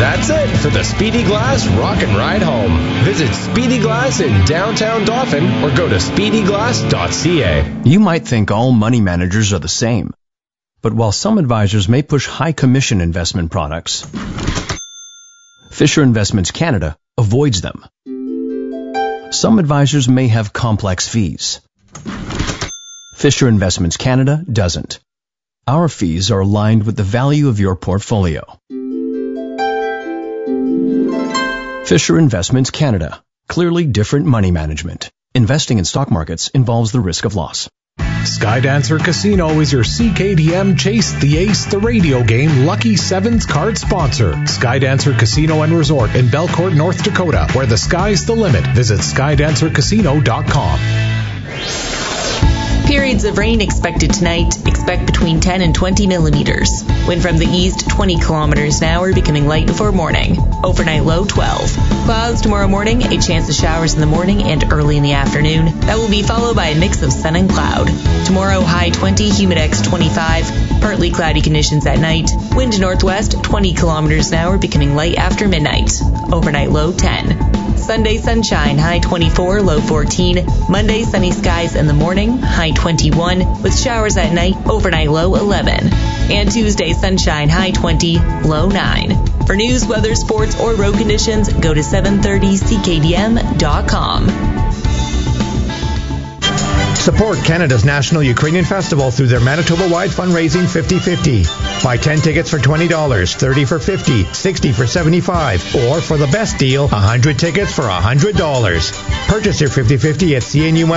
That's it for the Speedy Glass Rock and Ride Home. Visit Speedy Glass in downtown Dauphin or go to speedyglass.ca. You might think all money managers are the same. But while some advisors may push high commission investment products, Fisher Investments Canada avoids them. Some advisors may have complex fees. Fisher Investments Canada doesn't. Our fees are aligned with the value of your portfolio. Fisher Investments Canada. Clearly different money management. Investing in stock markets involves the risk of loss. Skydancer Casino is your CKDM Chase the Ace the radio game Lucky Sevens card sponsor. Skydancer Casino and Resort in Belcourt, North Dakota, where the sky's the limit. Visit skydancercasino.com. Periods of rain expected tonight. Expect between 10 and 20 millimeters. Wind from the east 20 kilometers an hour, becoming light before morning. Overnight low 12. Clouds tomorrow morning, a chance of showers in the morning and early in the afternoon. That will be followed by a mix of sun and cloud. Tomorrow high 20, humidex 25. Partly cloudy conditions at night. Wind northwest 20 kilometers an hour, becoming light after midnight. Overnight low 10. Sunday sunshine, high 24, low 14. Monday sunny skies in the morning, high 21, with showers at night, overnight low 11. And Tuesday sunshine, high 20, low 9. For news, weather, sports, or road conditions, go to 730ckdm.com. Support Canada's National Ukrainian Festival through their Manitoba-wide fundraising 50-50. Buy 10 tickets for $20, 30 for $50, 60 for $75, or for the best deal, 100 tickets for $100. Purchase your 50-50 at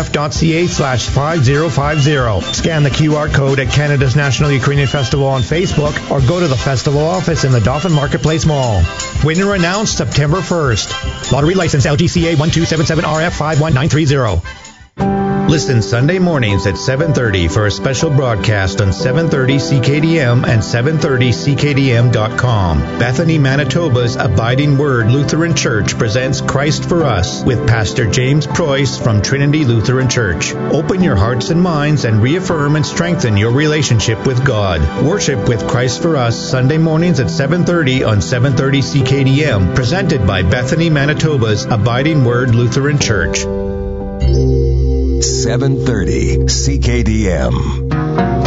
cnuf.ca/5050. Scan the QR code at Canada's National Ukrainian Festival on Facebook or go to the festival office in the Dauphin Marketplace Mall. Winner announced September 1st. Lottery license LGCA 1277RF 51930. Listen Sunday mornings at 7:30 for a special broadcast on 730 CKDM and 730CKDM.com. Bethany, Manitoba's Abiding Word Lutheran Church presents Christ for Us with Pastor James Preuss from Trinity Lutheran Church. Open your hearts and minds and reaffirm and strengthen your relationship with God. Worship with Christ for Us Sunday mornings at 7:30 on 730 CKDM, presented by Bethany, Manitoba's Abiding Word Lutheran Church. 730 CKDM.